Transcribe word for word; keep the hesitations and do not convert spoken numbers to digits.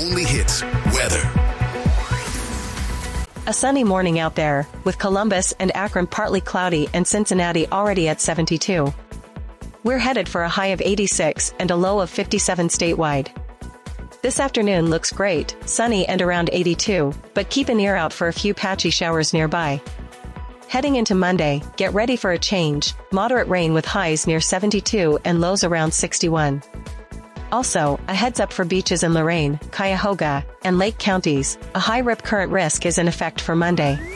only hits weather. A sunny morning out there, with Columbus and Akron partly cloudy and Cincinnati already at seventy-two. We're headed for a high of eighty-six and a low of fifty-seven statewide. This afternoon looks great, sunny and around eighty-two, but keep an ear out for a few patchy showers nearby. Heading into Monday, get ready for a change, moderate rain with highs near seventy-two and lows around sixty-one. Also, a heads up for beaches in Lorain, Cuyahoga, and Lake counties. A high rip current risk is in effect for Monday.